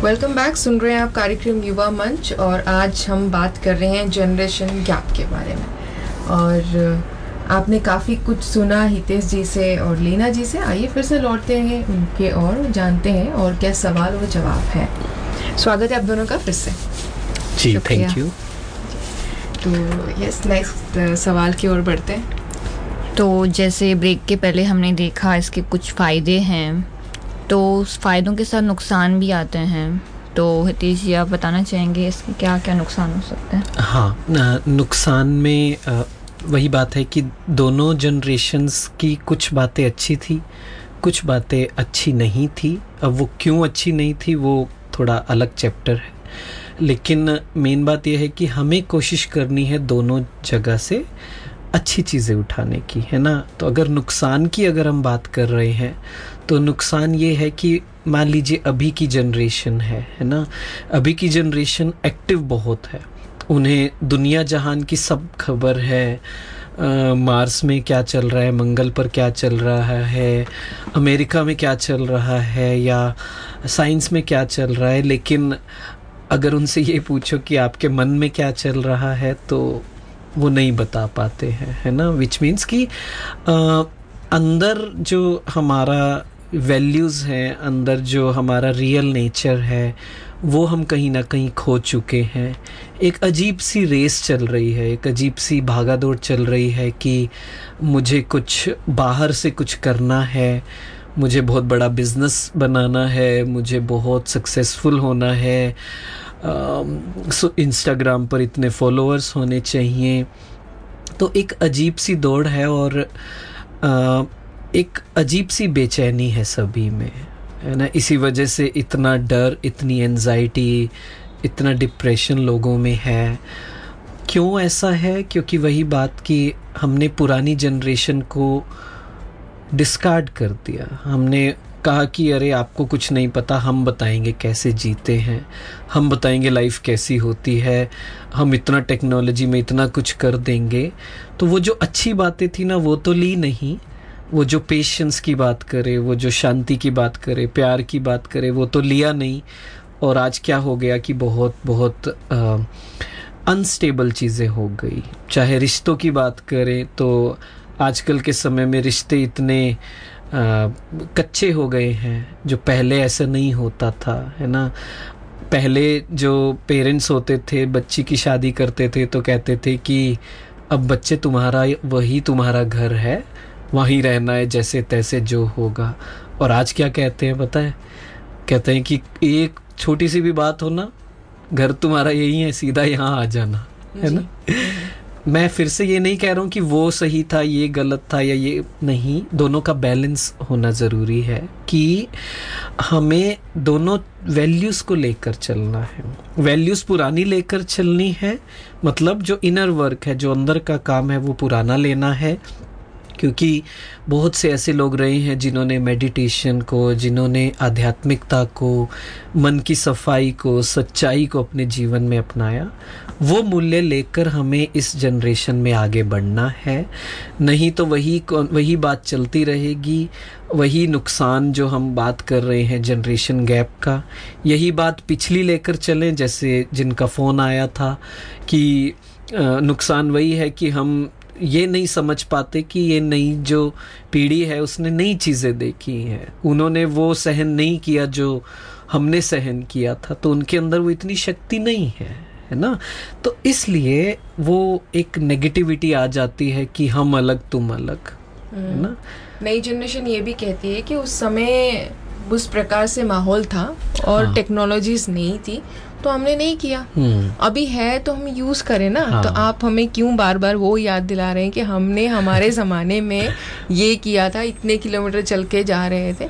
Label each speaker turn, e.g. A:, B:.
A: Welcome back. सुन रहे हैं आप कार्यक्रम युवा मंच और आज हम बात कर रहे हैं जनरेशन गैप के बारे में। और आपने काफ़ी कुछ सुना हितेश जी से और लीना जी से। आइए फिर से लौटते हैं उनके और जानते हैं और क्या सवाल और जवाब है। स्वागत है आप दोनों का फिर से।
B: जी थैंक यू।
A: तो यस, नेक्स्ट सवाल की ओर बढ़ते हैं।
C: तो जैसे ब्रेक के पहले हमने देखा इसके कुछ फ़ायदे हैं, तो उस फ़ायदों के साथ नुकसान भी आते हैं। तो हितेश जी आप बताना चाहेंगे इसके क्या क्या नुकसान हो सकते हैं?
B: हाँ, नुकसान में वही बात है कि दोनों जनरेशन्स की कुछ बातें अच्छी थी, कुछ बातें अच्छी नहीं थी। अब वो क्यों अच्छी नहीं थी वो थोड़ा अलग चैप्टर है, लेकिन मेन बात यह है कि हमें कोशिश करनी है दोनों जगह से अच्छी चीज़ें उठाने की, है ना। तो अगर नुकसान की अगर हम बात कर रहे हैं तो नुकसान ये है कि मान लीजिए अभी की जनरेशन है ना, अभी की जनरेशन एक्टिव बहुत है, उन्हें दुनिया जहान की सब खबर है। मार्स में क्या चल रहा है, मंगल पर क्या चल रहा है, अमेरिका में क्या चल रहा है या साइंस में क्या चल रहा है। लेकिन अगर उनसे ये पूछो कि आपके मन में क्या चल रहा है तो वो नहीं बता पाते हैं, है ना। विच मीन्स कि अंदर जो हमारा वैल्यूज़ हैं, अंदर जो हमारा रियल नेचर है वो हम कहीं ना कहीं खो चुके हैं। एक अजीब सी रेस चल रही है, एक अजीब सी भागादौड़ चल रही है कि मुझे कुछ बाहर से कुछ करना है, मुझे बहुत बड़ा बिजनेस बनाना है, मुझे बहुत सक्सेसफुल होना है, इंस्टाग्राम पर इतने फॉलोअर्स होने चाहिए। तो एक अजीब सी दौड़ है और एक अजीब सी बेचैनी है सभी में, है ना। इसी वजह से इतना डर, इतनी एंजाइटी, इतना डिप्रेशन लोगों में है। क्यों ऐसा है? क्योंकि वही बात कि हमने पुरानी जनरेशन को डिस्कार्ड कर दिया। हमने कहा कि अरे आपको कुछ नहीं पता, हम बताएंगे कैसे जीते हैं, हम बताएंगे लाइफ कैसी होती है, हम इतना टेक्नोलॉजी में इतना कुछ कर देंगे। तो वो जो अच्छी बातें थी ना वो तो ली नहीं, वो जो पेशेंस की बात करे, वो जो शांति की बात करे, प्यार की बात करे, वो तो लिया नहीं। और आज क्या हो गया कि बहुत बहुत अनस्टेबल चीज़ें हो गई। चाहे रिश्तों की बात करें तो आजकल के समय में रिश्ते इतने कच्चे हो गए हैं, जो पहले ऐसा नहीं होता था, है ना। पहले जो पेरेंट्स होते थे बच्ची की शादी करते थे तो कहते थे कि अब बच्चे तुम्हारा वही तुम्हारा घर है, वहीं रहना है, जैसे तैसे जो होगा। और आज क्या कहते हैं पता है? कहते हैं कि एक छोटी सी भी बात हो ना, घर तुम्हारा यही है, सीधा यहाँ आ जाना, है ना। मैं फिर से ये नहीं कह रहा हूँ कि वो सही था ये गलत था या ये नहीं, दोनों का बैलेंस होना ज़रूरी है कि हमें दोनों वैल्यूज़ को लेकर चलना है। वैल्यूज़ पुरानी लेकर चलनी है, मतलब जो इनर वर्क है, जो अंदर का काम है वो पुराना लेना है। क्योंकि बहुत से ऐसे लोग रहे हैं जिन्होंने मेडिटेशन को, जिन्होंने आध्यात्मिकता को, मन की सफाई को, सच्चाई को अपने जीवन में अपनाया। वो मूल्य लेकर हमें इस जनरेशन में आगे बढ़ना है, नहीं तो वही बात चलती रहेगी। वही नुकसान जो हम बात कर रहे हैं जनरेशन गैप का, यही बात पिछली लेकर चलें। जैसे जिनका फ़ोन आया था कि नुकसान वही है कि हम ये नहीं समझ पाते कि ये नई जो पीढ़ी है उसने नई चीज़ें देखी हैं, उन्होंने वो सहन नहीं किया जो हमने सहन किया था, तो उनके अंदर वो इतनी शक्ति नहीं है ना। तो इसलिए वो एक नेगेटिविटी आ जाती है कि हम अलग तुम अलग, है ना।
A: नई जनरेशन ये भी कहती है कि उस समय उस प्रकार से माहौल था और टेक्नोलॉजीज नहीं थी तो हमने नहीं किया। अभी है तो हम यूज करें ना। तो आप हमें क्यों बार बार वो याद दिला रहे हैं कि हमने हमारे ज़माने में ये किया था, इतने किलोमीटर चल के जा रहे थे।